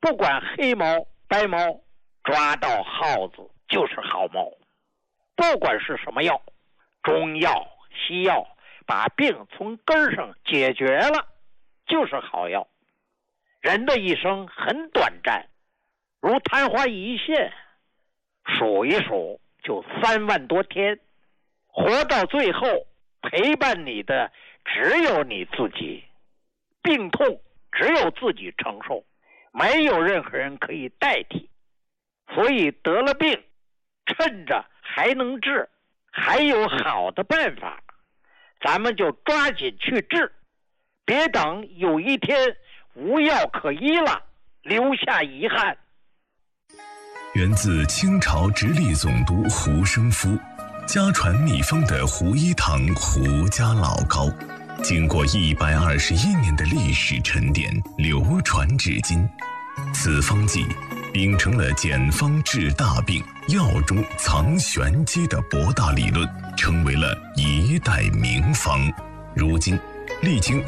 不管黑猫白猫，抓到耗子就是好猫。不管是什么药，中药西药，把病从根上解决了就是好药。人的一生很短暂，如昙花一现，数一数就3万多天，活到最后陪伴你的只有你自己，病痛只有自己承受，没有任何人可以代替。所以得了病，趁着还能治，还有好的办法，咱们就抓紧去治，别等有一天无药可医了，留下遗憾。 源自清朝直隶总督胡生夫，家传秘方的胡一堂胡家老膏，经过121年的历史沉淀，流传至今。此方剂秉承了简方治大病、药中藏玄机的博大理论，成为了一代名方。如今历经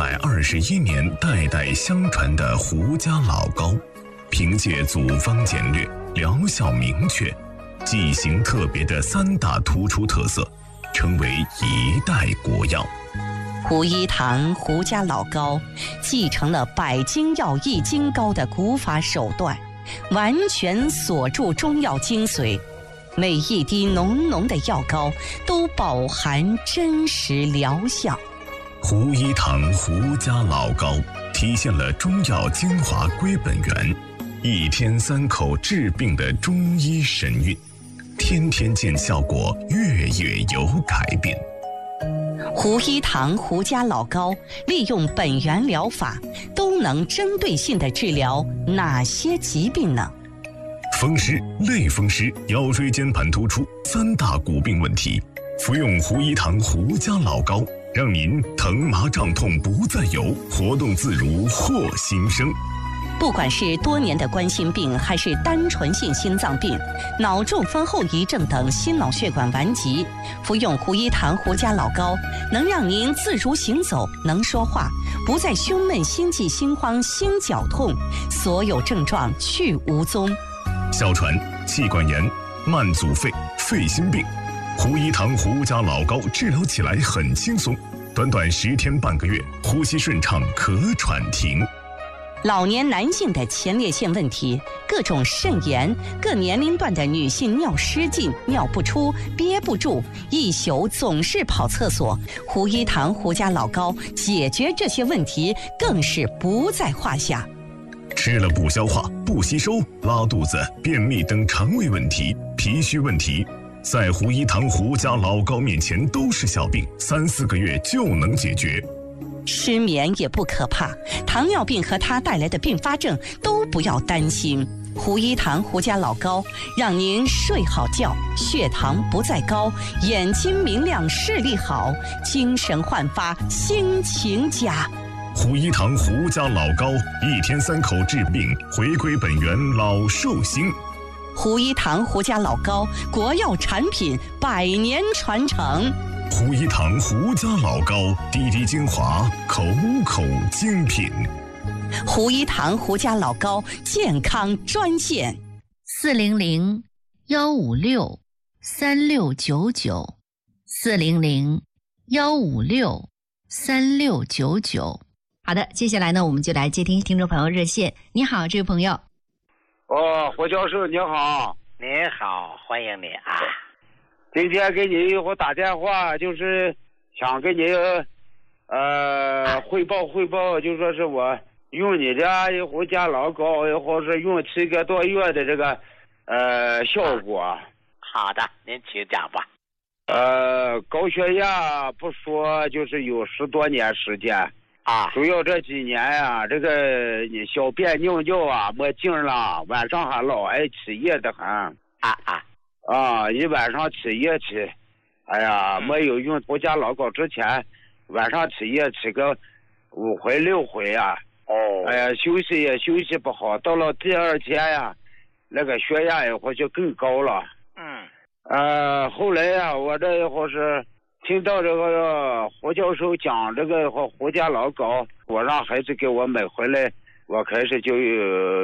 121年代代相传的胡家老膏，凭借组方简略、疗效明确、剂型特别的3大突出特色，成为一代国药。 胡一堂胡家老膏继承了百金药易筋膏的古法手段，完全锁住中药精髓，每一滴浓浓的药膏都饱含真实疗效。 胡一堂胡家老膏体现了中药精华归本源，1天3口治病的中医神韵，天天见效果，月月有改变。 胡一堂胡家老膏利用本源疗法，都能针对性地治疗哪些疾病呢？ 风湿、类风湿、腰椎间盘突出3大骨病问题，服用胡一堂胡家老膏，让您疼麻胀痛不再有，活动自如获新生。 不管是多年的冠心病，还是单纯性心脏病、脑中风后遗症等心脑血管顽疾，服用胡一堂胡家老膏，能让您自如行走，能说话，不再胸闷、心悸、心慌、心绞痛，所有症状去无踪。 哮喘、气管炎、慢阻肺、肺心病，胡一堂胡家老膏治疗起来很轻松，短短10天半个月，呼吸顺畅，咳喘停。 老年男性的前列腺问题，各种肾炎，各年龄段的女性尿失禁、尿不出、憋不住，一宿总是跑厕所，胡一堂胡家老膏解决这些问题更是不在话下。 吃了不消化、不吸收、拉肚子、便秘等肠胃问题、脾虚问题，在胡一堂胡家老膏面前都是小病，3、4个月就能解决。 失眠也不可怕，糖尿病和它带来的并发症都不要担心。胡一堂胡家老膏让您睡好觉，血糖不再高，眼睛明亮，视力好，精神焕发，心情佳。 胡一堂胡家老膏1天3口治病，回归本源，老寿星。 胡一堂胡家老膏，国药产品，100年传承。 胡一堂胡家老膏，滴滴精华，口口精品。 胡一堂胡家老膏健康专线 400-156-3699，400-156-3699。好的，接下来呢，我们就来接听听众朋友热线。你好，这位朋友。 胡教授你好。 你好，欢迎你啊。 今天给你我打电话，就是想跟你汇报，就说是我用你的胡家老膏，或是用7个多月的这个效果。 好的，您请讲吧。 高血压不说，就是有10多年时间啊， 主要这几年呀，这个你小便尿尿啊没劲了，晚上还老爱起夜的很。一晚上起夜起，哎呀，没有用胡家老膏之前，晚上起夜起个5回6回啊。哎呀，休息也休息不好，到了第2天呀，那个血压也或就更高了。后来呀，我这或是听到这个胡教授讲这个胡家老膏，我让孩子给我买回来，我开始就